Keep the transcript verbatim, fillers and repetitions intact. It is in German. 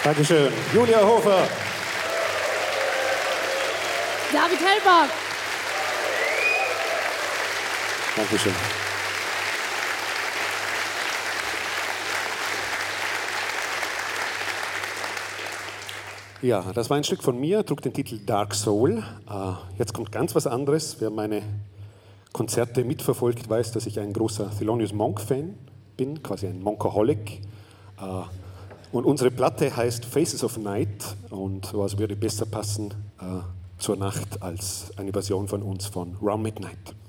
Dankeschön. Julia Hofer. David Hellbach. Dankeschön. Ja, das war ein Stück von mir, trug den Titel Dark Soul. Jetzt kommt ganz was anderes. Wer meine Konzerte mitverfolgt, weiß, dass ich ein großer Thelonious Monk-Fan bin, quasi ein Monkaholic. Und unsere Platte heißt Faces of Night und was würde besser passen zur Nacht als eine Version von uns von Round Midnight.